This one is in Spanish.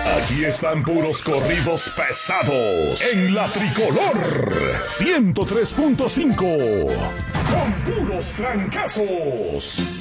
Aquí están puros corridos pesados en la Tricolor 103.5 con puros trancazos.